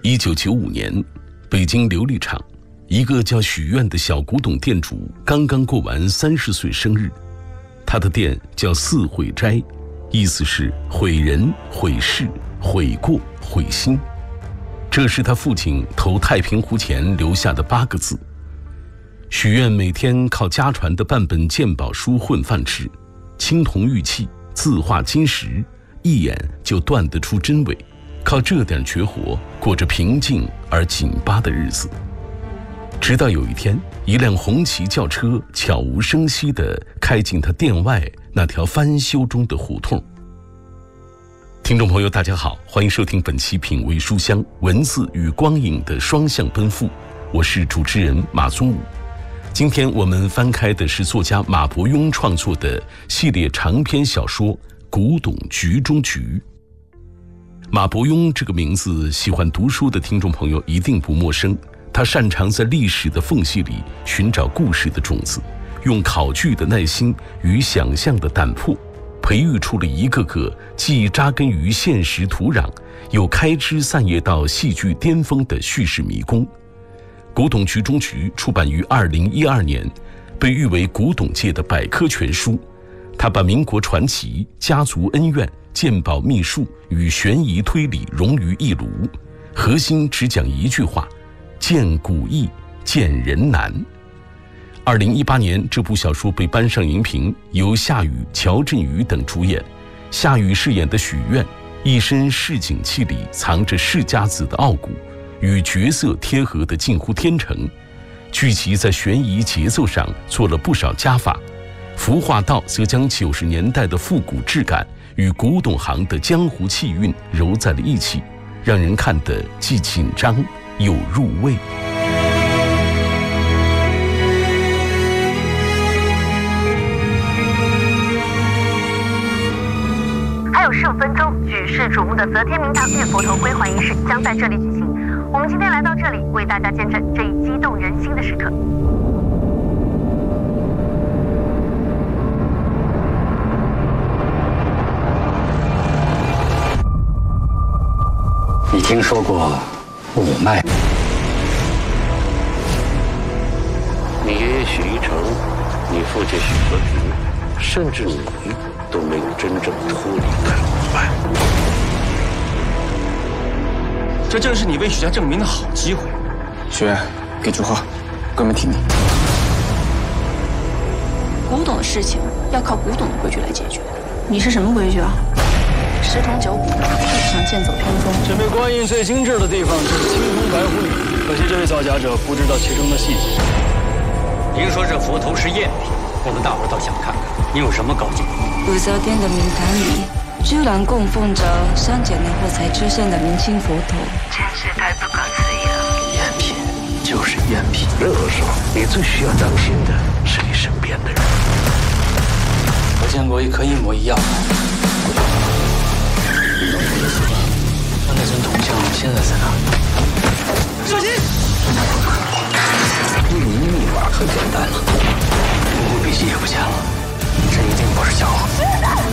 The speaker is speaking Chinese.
1995年，北京琉璃厂，一个叫许愿的小古董店主刚刚过完30岁生日。他的店叫四悔斋，意思是毁人、毁事、悔过、悔心。这是他父亲投太平湖前留下的8个字。许愿每天靠家传的半本鉴宝书混饭吃，青铜玉器，字画金石，一眼就断得出真伪，靠这点绝活过着平静而紧巴的日子。直到有一天，一辆红旗轿车悄无声息地开进他店外那条翻修中的胡同。听众朋友大家好，欢迎收听本期品味书香，文字与光影的双向奔赴，我是主持人马宗武。今天我们翻开的是作家马伯庸创作的系列长篇小说《古董局中局》。马伯庸这个名字，喜欢读书的听众朋友一定不陌生。他擅长在历史的缝隙里寻找故事的种子，用考据的耐心与想象的胆魄，培育出了一个个既扎根于现实土壤，又开枝散叶到戏剧巅峰的叙事迷宫。古董局中局出版于2012年，被誉为古董界的百科全书。他把民国传奇、家族恩怨、鉴宝秘术与悬疑推理融于一炉，核心只讲一句话：见古易，见人难。2018年，这部小说被搬上荧屏，由夏雨、乔振宇等主演。夏雨饰演的许愿，一身市井气里藏着世家子的傲骨，与角色贴合的近乎天成。剧集在悬疑节奏上做了不少加法，服化道则将90年代的复古质感与古董行的江湖气韵揉在了一起，让人看得既紧张又入味。 还有15分钟，举世瞩目的择天明堂玉佛头归还仪式将在这里举行。我们今天来到这里，为大家见证这一激动人心的时刻。 你听说过五脉？ 你爷爷许一成，你父亲许和平，甚至你都没有真正脱离开五脉。 这正是你为许家证明的好机会。 许愿，给句话，哥们听你。 古董的事情要靠古董的规矩来解决。你是什么规矩啊？10同9五，就是想剑走偏锋。 这枚官印最精致的地方就是青铜白虎羽，可惜这位造假者不知道其中的细节。 听说这佛头是赝品，我们大伙倒想看看你有什么高见。 武则天的明坛里居然供奉着300年后才出现的明清佛头， 真是太不可思议了。 赝品就是赝品，任何时候你最需要当心的是你身边的人。 我见过一颗一模一样的。那尊铜像现在在哪里？小心！ 秘密很简单了，不过笔记也不见了，这一定不是巧合。